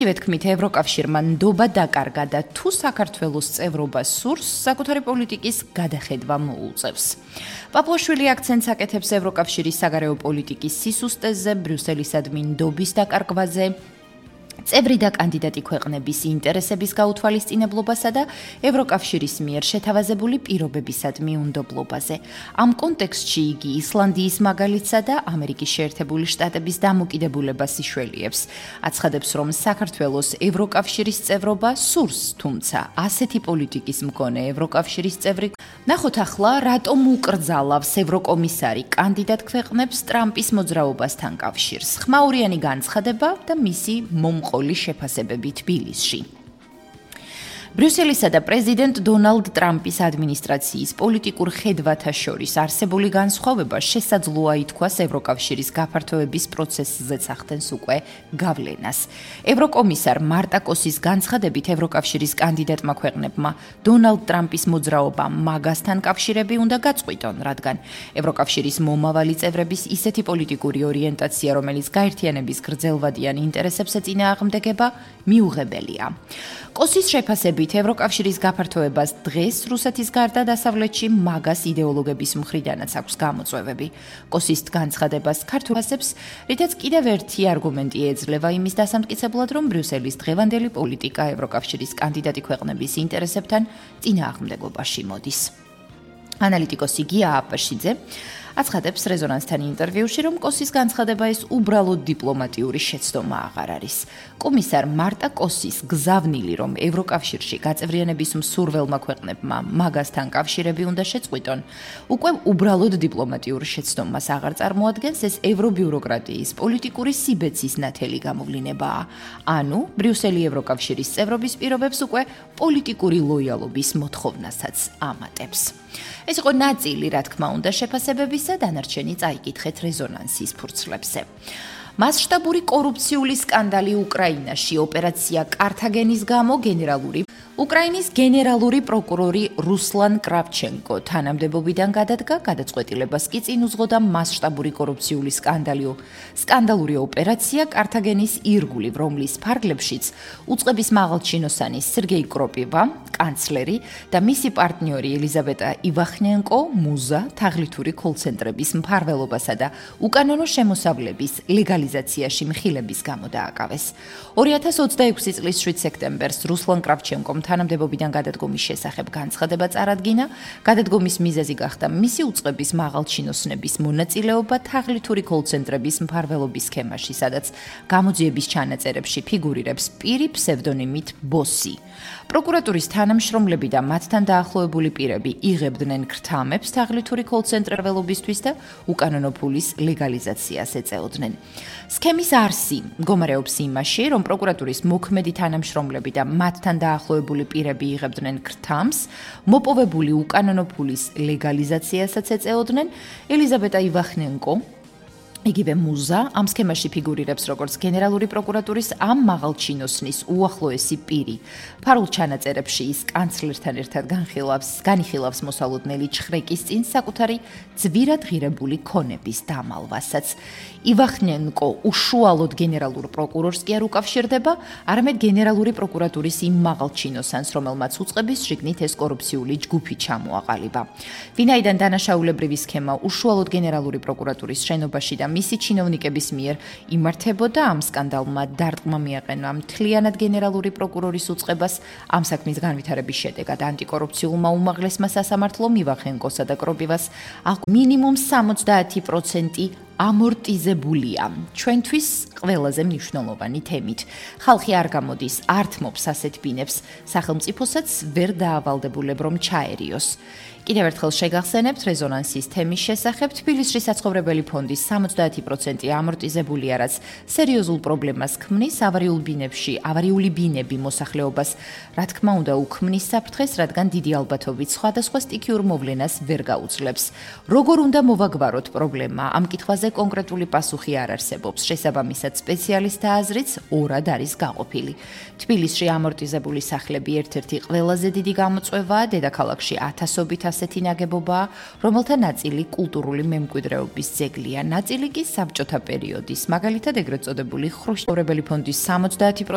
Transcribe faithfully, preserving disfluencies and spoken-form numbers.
ვეთქმით ევროკავშირმა ნდობა დაკარგა და თუ საქართველოს წევრობა სურს, საკუთარი პოლიტიკის გადახედვა მოუწევს. პაპუაშვილი აქცენტს აკეთებს ევროკავშირის საგარეო პოლიტიკის სისუსტეზე, ბრიუსელისადმი ნდობის დაკარგვაზე, წევრი და კანდიდატი ქვეყნების ინტერესების გაუთვალისწინებლობასა და ევროკავშირის მიერ შეთავაზებული პირობებისადმი უნდობლობაზე. ამ კონტექსტში იგი ისლანდიის მაგალითსა და ამერიკის შეერთებული შტატების დამოკიდებულებას იშველიებს. აცხადებს, რომ საქართველოს ევროკავშირის წევრობა სურს, თუმცა ასეთი პოლიტიკის მქონე ევროკავშირის წევრი. ნახოთ ახლა, რატომ უკრძალავს ევროკომისარი კანდიდატ ქვეყნებს ტრამპის მოძრაობასთან კავშირს. ხმაურიანი განცხადება და მისი მომყოლი შეფასებები თბილისში. ბრიუსელისა და პრეზიდენტ დონალდ ტრამპის ადმინისტრაციის პოლიტიკურ ხედვათა შორის არსებული განსხვავება შესაძლოა ითქვას ევროკავშირის გაფართოების პროცესზეც ახდენს უკვე გავლენას. ევროკომისარ მარტა კოსის განცხადებით ევროკავშირის კანდიდატმა ქვეყნებმა დონალდ ტრამპის მოძრაობა მაგასთან კავშირები უნდა გაწყვიტონ, რადგან ევროკავშირის მომავალი წევრების ისეთი პოლიტიკური ორიენტაცია, რომელიც გაერთიანების გრძელვადიან ინტერესებს ეწინააღმდეგება, მიუღებელია. კოსის შეფასებით ევროკავშირის გაფართოებას დღეს რუსეთის გარდა დასავლეთში მაგას იდეოლოგების მხრიდანაც აქვს გამოწვევები. კოსის განცხადებას ქართულასებს, რითაც კიდევ ერთი არგუმენტი ეძლევა იმის დასამტკიცებლად, რომ ბრიუსელის დღევანდელი პოლიტიკა ევროკავშირის კანდიდატი ქვეყნების ინტერესებთან წინააღმდეგობაში მოდის. ანალიტიკოსი გია აპაშიძე აცხადებს რეზონანსთან ინტერვიუში, რომ კოსის განცხადება ეს უბრალოდ დიპლომატიური შეცდომა აღარ არის. კომისარ მარტა კოსის გზავნილი, რომ ევროკავშირში გაწევრიანების მსურველმა ქვეყნებმა მაგასთან კავშირები უნდა შეწყვიტონ, უკვე უბრალოდ დიპლომატიურ შეცდომას აღარ წარმოადგენს, ეს ევრობიუროკრატიის პოლიტიკური სიბეცის ნათელი გამოვლინებაა. ანუ ბრიუსელი ევროკავშირის წევრობის პირობებს უკვე პოლიტიკური ლოიალობის მოთხოვნასაც ამატებს. ეს იყო ნაწილი, რა თქმა უნდა, შეფასებებისა, დანარჩენი წაიკითხეთ რეზონანსის ფურცლებზე. მასშტაბური კორუფციული სკანდალი უკრაინაში, ოპერაცია კართაგენის გამო გენერალური უკრაინის გენერალური პროკურორი რუსლან კრავჩენკო თანამდებობიდან გადადგა, გადაწყვეტილებას კი წინ უძღოდა მასშტაბური კორუფციული სკანდალი სკანდალური ოპერაცია კართაგენის ირგვლივ, რომლის ფარგლებშიც უწყების მაღალჩინოსანი სერგეი კროპივა, კანცლერი და მისი პარტნიორი ელიზაბეტა ივახნიენკო მუზა თაღლითური კოლცენტრების მფარველობასა და უკანონო შემოსავლების ლეგალიზაციაში მხილების გამო დააკავეს. ორი ათას ოცდაექვსი წლის შვიდ სექტემბერს რუსლან კრავჩენკომ თანამდებობიდან გადადგომის შესახებ განცხადება წარადგინა. გადადგომის მიზეზი გახდა მისი უწყების მაღალჩინოსნების მონაწილეობა თაღლითური კოლცენტრების მფარველობის სქემაში, სადაც გამოძიების ჩანაწერებში ფიგურირებს პირი ფსევდონიმით ბოსი. პროკურატურის თანამშრომლები და მათთან დაახლოებული პირები იღებდნენ ქრთამებს თაღლითური კოლცენტრებისთვის და უკანონო ფულის ლეგალიზაციას ეწეოდნენ. სქემის არსი მდგომარეობს იმაში, რომ პროკურატურის მოქმედი თანამშრომლები და მათთან დაახლოებული პირები იღებდნენ ქრთამს, მოპოვებული უკანონო ფულის ლეგალიზაციასაც ეწეოდნენ. ელიზაბეტა ივახნენკო იგივე მუზა ამ სქემაში ფიგურირებს როგორც გენერალური პროკურატურის ამ მაღალჩინოსნის უახლოესი პირი. ფარულ ჩანაწერებში ის კანცლერთან ერთად განხილავს, განიხილავს მოსალოდნელი ჩხრეკის წინ საკუთარი ძვირად ღირებული ქონების დამალვასაც. ივახნენკო უშუალოდ გენერალურ პროკურორს კი არ უკავშირდება, არამედ გენერალური პროკურატურის იმ მაღალჩინოსანს, რომელმაც უწყების შიგნით ეს კორუფციული ჯგუფი ჩამოაყალიბა. ვინაიდან დანაშაულებრივი სქემა უშუალოდ გენერალური პროკურატურის შენობაში და მისი ჩინოვნიკების მიერ იმართებოდა, ამ სკანდალმა დარტყმა მიაყენა მთლიანად გენერალური პროკურორის უწყებას. ამ საქმის განვითარების შედეგად ანტიკორუფციულმა უმაღლესმა სასამართლომ ივახენკოსა და კროპივას მინიმუმ სამოცდაათი პროცენტი ამორტიზებულია. ჩვენთვის ყველაზე მნიშვნელოვანი თემით. ხალხი არ გამოდის, არ თმობს ასეთ ბინებს, სახელმწიფოსაც ვერ დაავალდებულებ რომ ჩაერიოს. კიდევ ერთხელ შეგახსენებთ რეზონანსის თემის შესახებ, თბილისში საცხოვრებელი ფონდის სამოცდაათი პროცენტი ამორტიზებულია, რაც სერიოზულ პრობლემას ქმნის ავარიულ ბინებში, ავარიული ბინები მოსახლეობას, რა თქმა უნდა, უქმნის საფრთხეს, რადგან დიდი ალბათობით სხვადასხვა სტიქიურ მოვლენას ვერ გაუძლებს. როგორ უნდა მოვაგვაროთ პრობლემა? ამ კითხვაზე კონკრეტული პასუხი არ არსებობს. შესაბამისად, სპეციალისტთა აზრიც ორად არის გაყოფილი. თბილისში ამორტიზებული სახლები ერთ-ერთი ყველაზე დიდი გამოწვევაა, დედაქალაქში ათასობით ასეთი ნაგებობაა, რომელთა ნაწილი კულტურული მემკვიდრეობის ძეგლია, ნაწილი კი საბჭოთა პერიოდის, მაგალითად ეგრეთ წოდებული ხრუშჩოვი ფონდის სამოცდაათი